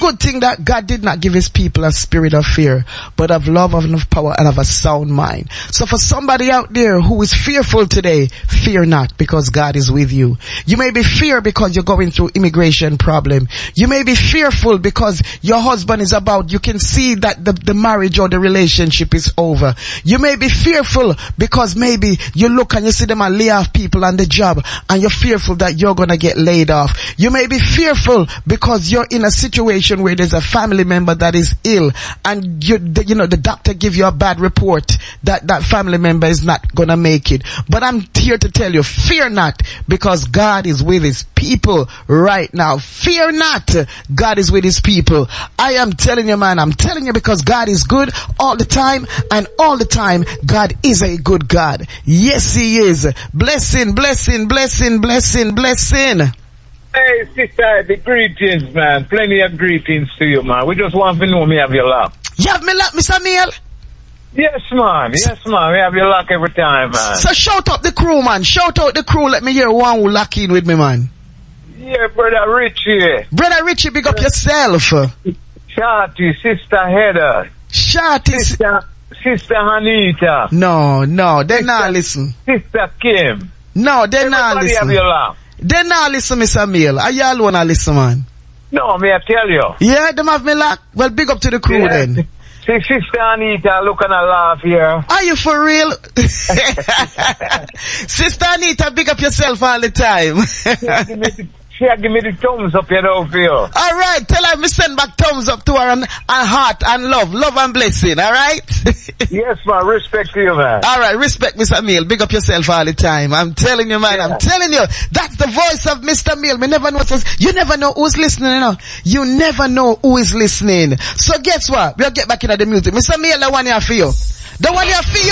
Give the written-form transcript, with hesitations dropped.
good thing that God did not give his people a spirit of fear, but of love, of power, and of a sound mind. So for somebody out there who is fearful today, fear not, because God is with you. You may be fear because you're going through immigration problem. You may be fearful because your husband is about, you can see that the marriage or the relationship is over. You may be fearful because maybe you look and you see them and lay off people on the job, and you're fearful that you're gonna get laid off. You may be fearful because you're in a situation where there's a family member that is ill, and the doctor give you a bad report that that family member is not gonna make it. But I'm here to tell you, fear not, because God is with his people right now. Fear not, God is with his people. I am telling you, man, I'm telling you, because God is good all the time, and all the time God is a good God. Yes, he is. Blessing, blessing, blessing, blessing, blessing. Hey, sister, the greetings, man. Plenty of greetings to you, man. We just want to know me have your luck. You have me luck, Mr. Meal? Yes, man. Yes, man. We have your luck every time, man. So shout out the crew, man. Shout out the crew. Let me hear one who lock in with me, man. Yeah, Brother Richie. Brother Richie, big up yourself. Shorty, Sister Heather. Shorty. Sister Hanita. No, they not listen. Sister Kim. No, they not listen. Everybody have your luck. They not listen, Mr. Meal. Are y'all wanna listen, man? No, may I tell you? Yeah, them have me lock. Well, big up to the crew then. See, Sister Anita, look and I laugh here. Are you for real? Sister Anita, big up yourself all the time. She give me the thumbs up, you know, Phil. Alright, tell her me send back thumbs up to her and heart and love and blessing, alright? Yes, man, respect to you, man. Alright, respect Mr. Meal, big up yourself all the time. I'm telling you, man, yeah. I'm telling you, that's the voice of Mr. Meal. You never know who's listening, you know. You never know who is listening. So guess what? We'll get back into the music. Mr. Meal, the one here for you. The one here for you.